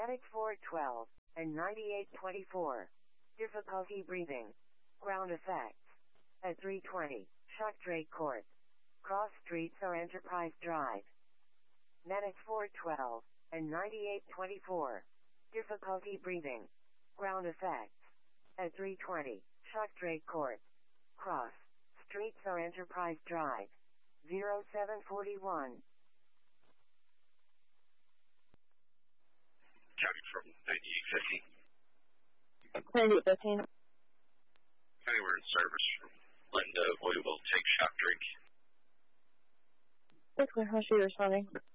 Medic 412 and 9824. Difficulty breathing. Ground effects. At 320, Shock Drake Court. Cross streets or Enterprise Drive. Medic 412 and 9824. Difficulty breathing. Ground effects. At 320, Shock Drake Court. Cross streets or Enterprise Drive. 0741. County from 9850. 9815. Anywhere in service from Linda, we will take Shock Drake. Clear, how are you responding?